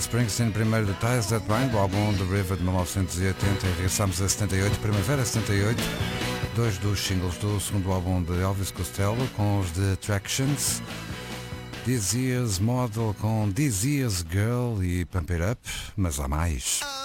Springsteen, primeiro de Ties That Bind, do álbum The River de 1980, e regressamos a 78, Primavera 78, dois dos singles do segundo álbum de Elvis Costello, com os The Attractions, This Year's Model com This Year's Girl e Pump It Up, mas há mais.